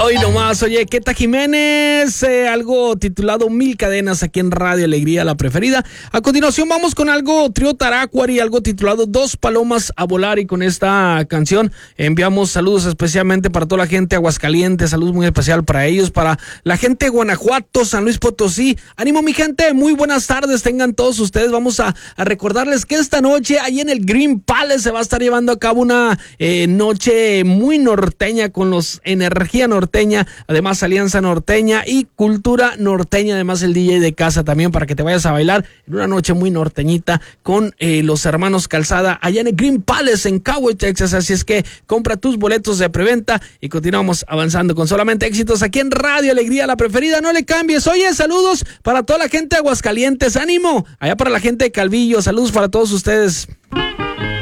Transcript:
Hoy nomás, oye, Queta Jiménez, algo titulado Mil Cadenas aquí en Radio Alegría, la preferida. A continuación vamos con algo Trío Tarácuaro y algo titulado Dos Palomas a Volar, y con esta canción enviamos saludos especialmente para toda la gente de Aguascalientes, saludos muy especial para ellos, para la gente de Guanajuato, San Luis Potosí. Ánimo mi gente, muy buenas tardes tengan todos ustedes. Vamos a recordarles que esta noche ahí en el Green Palace se va a estar llevando a cabo una noche muy norteña con los Energía Norteña, además Alianza Norteña y Cultura Norteña, además el DJ de casa también para que te vayas a bailar en una noche muy norteñita con los hermanos Calzada allá en el Green Palace en Cowboy, Texas. Así es que compra tus boletos de preventa y continuamos avanzando con solamente éxitos aquí en Radio Alegría, la preferida. No le cambies. Oye, saludos para toda la gente de Aguascalientes, ánimo, allá para la gente de Calvillo, saludos para todos ustedes.